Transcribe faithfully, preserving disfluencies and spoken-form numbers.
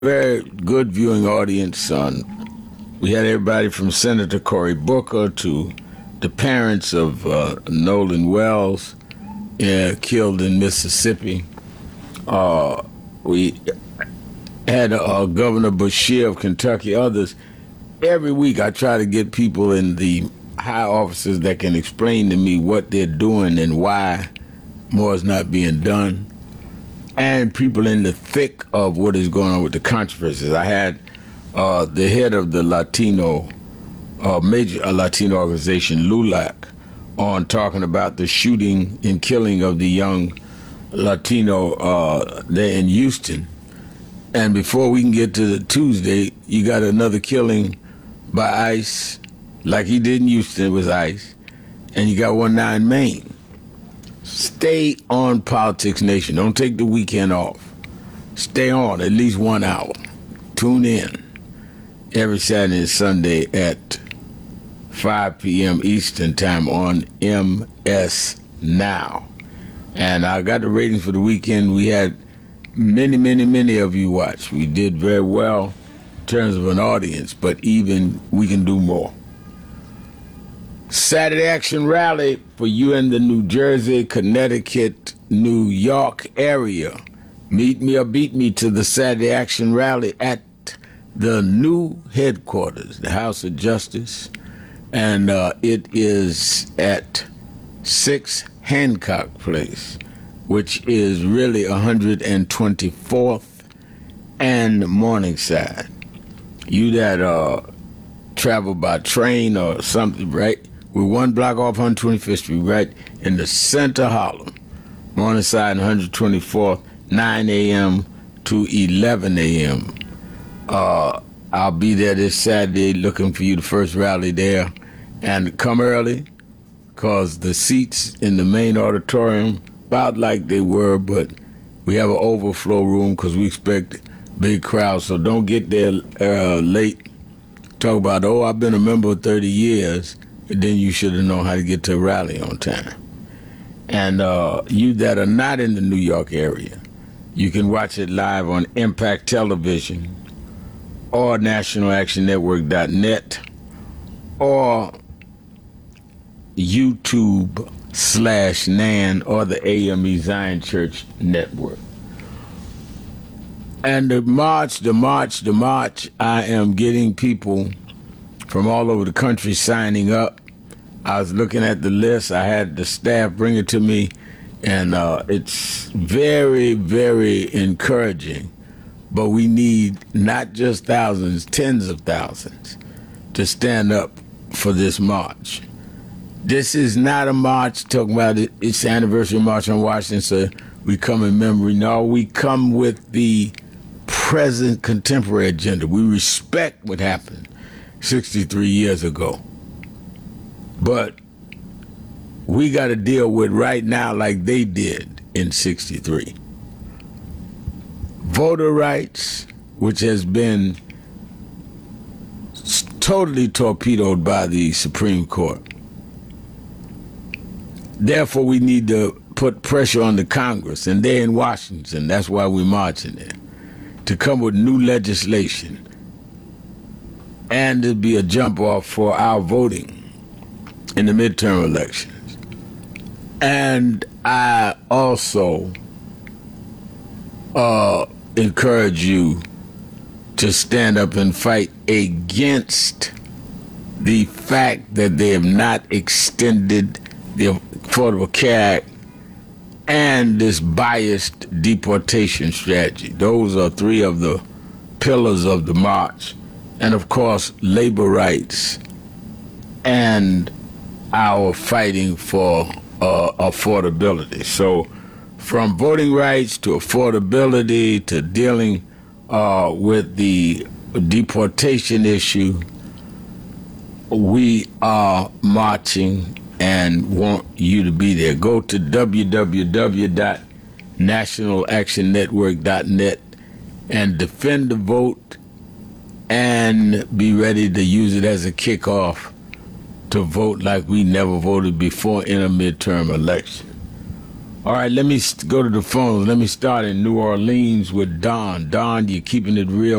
Very good viewing audience. On we had everybody from Senator Cory Booker to the parents of uh, Nolan Wells uh, killed in Mississippi. Uh, we had uh, Governor Beshear of Kentucky, others. Every week I try to get people in the high offices that can explain to me what they're doing and why more is not being done, and people in the thick of what is going on with the controversies. I had uh, the head of the Latino, uh, major uh, Latino organization, LULAC, on talking about the shooting and killing of the young Latino uh, there in Houston. And before we can get to the Tuesday, you got another killing by ICE, like he did in Houston, it was ICE, and you got one now in Maine. Stay on Politics Nation. Don't take the weekend off. Stay on at least one hour. Tune in every Saturday and Sunday at five p.m. Eastern Time on M S Now. And I got the ratings for the weekend. We had many, many, many of you watch. We did very well in terms of an audience, but even we can do more. Saturday Action Rally for you in the New Jersey, Connecticut, New York area. Meet me or beat me to the Saturday Action Rally at the new headquarters, the House of Justice, and uh, it is at six Hancock Place, which is really one hundred twenty-fourth and Morningside. You that uh, travel by train or something, right? We're one block off one hundred twenty-fifth Street, right in the center of Harlem. Morningside, one hundred twenty-fourth, nine a.m. to eleven a.m. Uh, I'll be there this Saturday looking for you, the first rally there. And come early, because the seats in the main auditorium, about like they were, but we have an overflow room because we expect big crowds. So don't get there uh, late. Talk about, oh, I've been a member thirty years. Then you should have known how to get to a rally on time. And uh, you that are not in the New York area, you can watch it live on Impact Television or National Action Network dot net or YouTube slash Nan or the A M E Zion Church Network. And the march, the march, the march, I am getting people from all over the country signing up. I was looking at the list. I had the staff bring it to me, and uh, it's very, very encouraging. But we need not just thousands, tens of thousands to stand up for this march. This is not a march talking about it, it's the anniversary march on Washington, so we come in memory. No, we come with the present contemporary agenda. We respect what happened sixty-three years ago. But we got to deal with right now like they did in sixty-three. Voter rights, which has been totally torpedoed by the Supreme Court. Therefore, we need to put pressure on the Congress, and they're in Washington. That's why we're marching there, to come with new legislation and to be a jump off for our voting in the midterm elections. And I also uh, encourage you to stand up and fight against the fact that they have not extended the Affordable Care Act and this biased deportation strategy. Those are three of the pillars of the march. And of course, labor rights and our fighting for uh, affordability. So from voting rights to affordability to dealing uh, with the deportation issue, we are marching and want you to be there. Go to w w w dot national action network dot net and defend the vote and be ready to use it as a kickoff to vote like we never voted before in a midterm election. All right, let me st- go to the phones. Let me start in New Orleans with Don. Don, you're keeping it real